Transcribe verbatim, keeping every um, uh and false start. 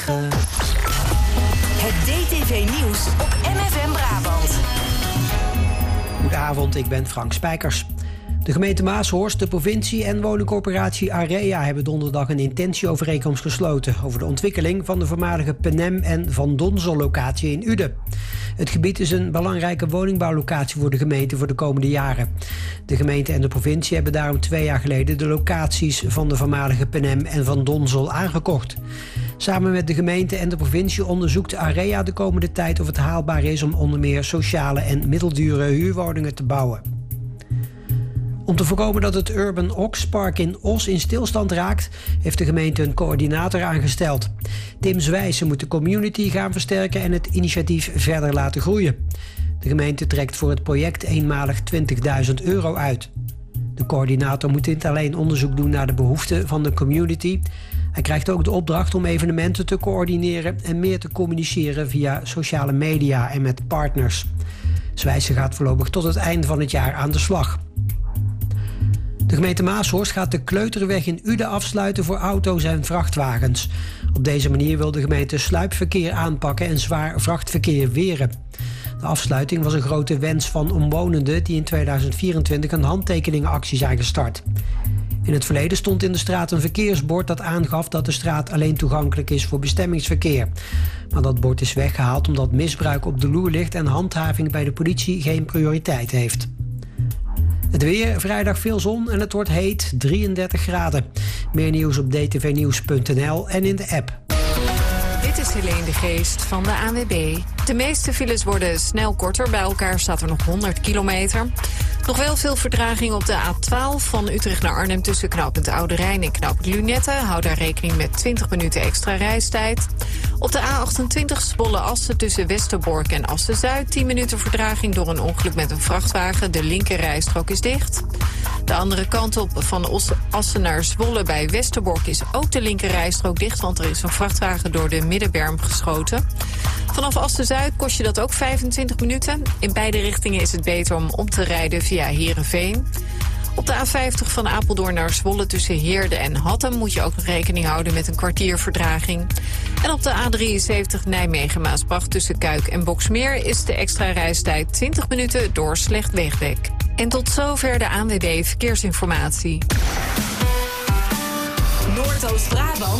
Het D T V-nieuws op M F M Brabant. Goedenavond, ik ben Frank Spijkers. De gemeente Maashorst, de provincie en woningcorporatie Area hebben donderdag een intentieovereenkomst gesloten over de ontwikkeling van de voormalige Penem en Van Donzel locatie in Uden. Het gebied is een belangrijke woningbouwlocatie voor de gemeente voor de komende jaren. De gemeente en de provincie hebben daarom twee jaar geleden de locaties van de voormalige Penem en Van Donzel aangekocht. Samen met de gemeente en de provincie onderzoekt Area de komende tijd of het haalbaar is om onder meer sociale en middeldure huurwoningen te bouwen. Om te voorkomen dat het Urban Ox Park in Os in stilstand raakt, heeft de gemeente een coördinator aangesteld. Tim Zwijsen moet de community gaan versterken en het initiatief verder laten groeien. De gemeente trekt voor het project eenmalig twintigduizend euro uit. De coördinator moet niet alleen onderzoek doen naar de behoeften van de community. Hij krijgt ook de opdracht om evenementen te coördineren en meer te communiceren via sociale media en met partners. Zwijsen gaat voorlopig tot het einde van het jaar aan de slag. De gemeente Maashorst gaat de Kleuterweg in Uden afsluiten voor auto's en vrachtwagens. Op deze manier wil de gemeente sluipverkeer aanpakken en zwaar vrachtverkeer weren. De afsluiting was een grote wens van omwonenden die in tweeduizend vierentwintig een handtekeningenactie zijn gestart. In het verleden stond in de straat een verkeersbord dat aangaf dat de straat alleen toegankelijk is voor bestemmingsverkeer. Maar dat bord is weggehaald omdat misbruik op de loer ligt en handhaving bij de politie geen prioriteit heeft. Het weer, vrijdag veel zon en het wordt heet, drieëndertig graden. Meer nieuws op d t v nieuws punt n l en in de app. Dit is Helene de Geest van de A N W B. De meeste files worden snel korter. Bij elkaar staat er nog honderd kilometer. Nog wel veel vertraging op de A twaalf van Utrecht naar Arnhem tussen knooppunt Oude Rijn en knooppunt Lunette. Hou daar rekening met twintig minuten extra reistijd. Op de A achtentwintig Zwolle-Assen tussen Westerbork en Assen-Zuid. tien minuten vertraging door een ongeluk met een vrachtwagen. De linkerrijstrook is dicht. De andere kant op van Assen naar Zwolle bij Westerbork is ook de linkerrijstrook dicht, want er is een vrachtwagen door de middenberm geschoten. Vanaf Assen-Zuid kost je dat ook vijfentwintig minuten. In beide richtingen is het beter om om te rijden via Heerenveen. Op de A vijftig van Apeldoorn naar Zwolle tussen Heerde en Hattem moet je ook nog rekening houden met een kwartier vertraging. En op de A drieënzeventig Nijmegen-Maasbracht tussen Kuik en Boksmeer is de extra reistijd twintig minuten door slecht wegdek. En tot zover de A N W B Verkeersinformatie. Noordoost-Brabant,